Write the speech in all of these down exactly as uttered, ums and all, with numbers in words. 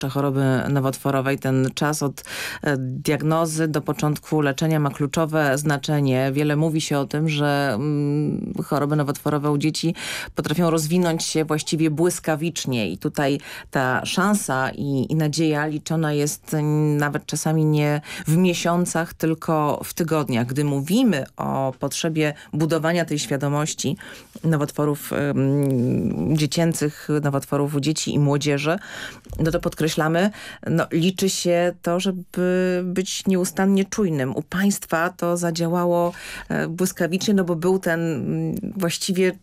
choroby nowotworowej. Ten czas od diagnozy do początku leczenia ma kluczowe znaczenie. Wiele mówi się o tym, że choroby nowotworowe u dzieci potrafią rozwinąć się właściwie błyskawicznie i tutaj ta szansa i, i nadzieja liczona jest nawet czasami nie w miesiącach, tylko w tygodniach. Gdy mówimy o potrzebie budowania tej świadomości nowotworów um, dziecięcych, nowotworów u dzieci i młodzieży, no to podkreślamy, no, liczy się to, żeby być nieustannie czujnym. U państwa to zadziałało e, błyskawicznie, no bo był ten m, właściwie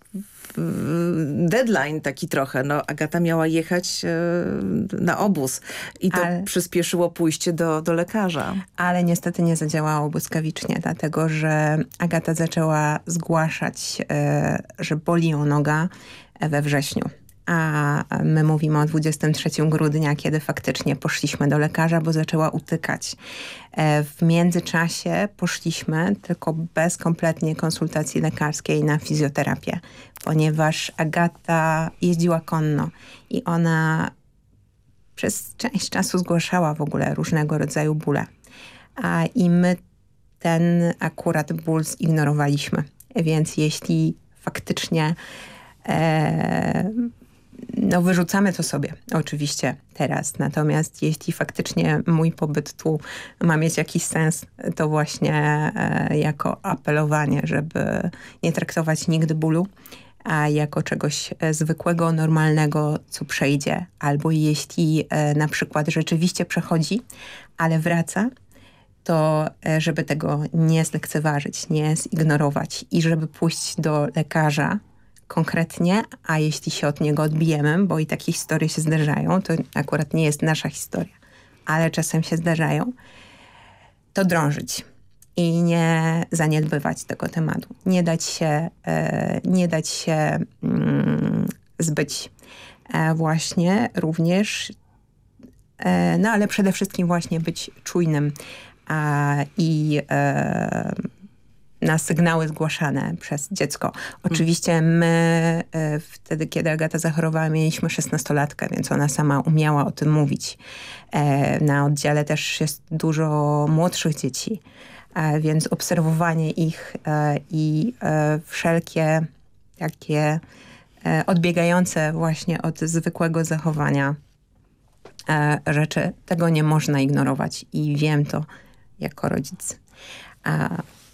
deadline taki trochę. No, Agata miała jechać e, na obóz i to ale, przyspieszyło pójście do, do lekarza. Ale niestety nie zadziałało błyskawicznie, dlatego że Agata zaczęła zgłaszać, e, że boli ją noga we wrześniu. A my mówimy o dwudziestego trzeciego grudnia, kiedy faktycznie poszliśmy do lekarza, bo zaczęła utykać. W międzyczasie poszliśmy, tylko bez kompletnie konsultacji lekarskiej, na fizjoterapię, ponieważ Agata jeździła konno i ona przez część czasu zgłaszała w ogóle różnego rodzaju bóle. A i my ten akurat ból zignorowaliśmy. Więc jeśli faktycznie e, no wyrzucamy to sobie oczywiście teraz. Natomiast jeśli faktycznie mój pobyt tu ma mieć jakiś sens, to właśnie e, jako apelowanie, żeby nie traktować nigdy bólu, a jako czegoś e, zwykłego, normalnego, co przejdzie. Albo jeśli e, na przykład rzeczywiście przechodzi, ale wraca, to e, żeby tego nie zlekceważyć, nie zignorować i żeby pójść do lekarza konkretnie, a jeśli się od niego odbijemy, bo i takie historie się zdarzają, to akurat nie jest nasza historia, ale czasem się zdarzają, to drążyć i nie zaniedbywać tego tematu. Nie dać się, e, nie dać się mm, zbyć e, właśnie również, e, no ale przede wszystkim właśnie być czujnym a, i e, na sygnały zgłaszane przez dziecko. Oczywiście my e, wtedy, kiedy Agata zachorowała, mieliśmy szesnastolatkę, więc ona sama umiała o tym mówić. E, na oddziale też jest dużo młodszych dzieci, e, więc obserwowanie ich e, i e, wszelkie takie e, odbiegające właśnie od zwykłego zachowania e, rzeczy, tego nie można ignorować i wiem to jako rodzic. A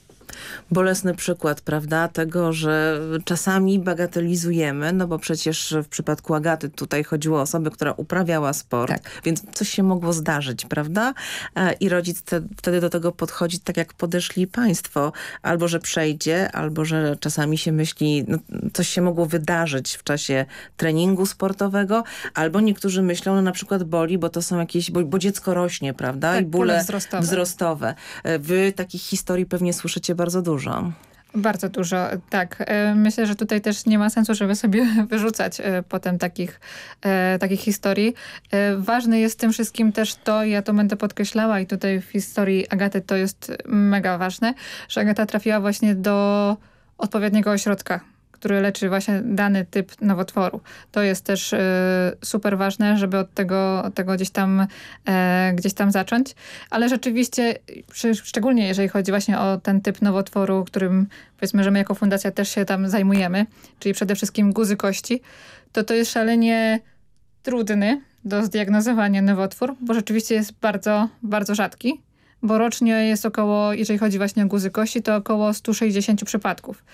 bolesny przykład, prawda, tego, że czasami bagatelizujemy, no bo przecież w przypadku Agaty tutaj chodziło o osobę, która uprawiała sport, tak. Więc coś się mogło zdarzyć, prawda? I rodzic te, wtedy do tego podchodzi tak, jak podeszli państwo. Albo, że przejdzie, albo, że czasami się myśli, no, coś się mogło wydarzyć w czasie treningu sportowego, albo niektórzy myślą, no na przykład boli, bo to są jakieś, bo, bo dziecko rośnie, prawda? Tak, i bóle wzrostowe. wzrostowe. Wy takich historii pewnie słyszycie bardzo dużo. Dużo. Bardzo dużo, tak. Myślę, że tutaj też nie ma sensu, żeby sobie wyrzucać potem takich, takich historii. Ważne jest w tym wszystkim też to, ja to będę podkreślała i tutaj w historii Agaty to jest mega ważne, że Agata trafiła właśnie do odpowiedniego ośrodka, który leczy właśnie dany typ nowotworu. To jest też y, super ważne, żeby od tego, od tego gdzieś tam, e, gdzieś tam zacząć. Ale rzeczywiście, przy, szczególnie jeżeli chodzi właśnie o ten typ nowotworu, którym powiedzmy, że my jako fundacja też się tam zajmujemy, czyli przede wszystkim guzy kości, to to jest szalenie trudny do zdiagnozowania nowotwór, bo rzeczywiście jest bardzo, bardzo rzadki. Bo rocznie jest około, jeżeli chodzi właśnie o guzy kości, to około sto sześćdziesiąt przypadków.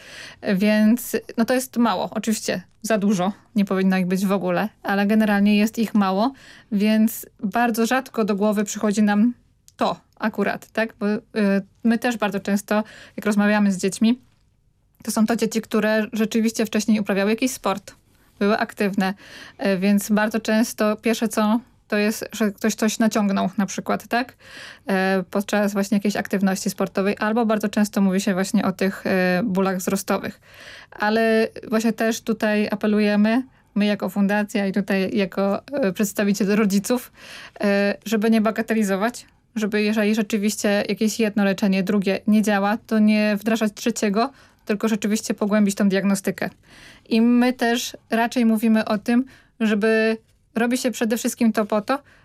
Więc no to jest mało. Oczywiście za dużo, nie powinno ich być w ogóle, ale generalnie jest ich mało, więc bardzo rzadko do głowy przychodzi nam to akurat, tak? Bo y, my też bardzo często, jak rozmawiamy z dziećmi, to są to dzieci, które rzeczywiście wcześniej uprawiały jakiś sport, były aktywne, y, więc bardzo często pierwsze co to jest, że ktoś coś naciągnął na przykład, tak? E, podczas właśnie jakiejś aktywności sportowej, albo bardzo często mówi się właśnie o tych e, bólach wzrostowych. Ale właśnie też tutaj apelujemy, my jako fundacja i tutaj jako e, przedstawiciel rodziców, e, żeby nie bagatelizować, żeby jeżeli rzeczywiście jakieś jedno leczenie, drugie nie działa, to nie wdrażać trzeciego, tylko rzeczywiście pogłębić tą diagnostykę. I my też raczej mówimy o tym, żeby robi się przede wszystkim to po to,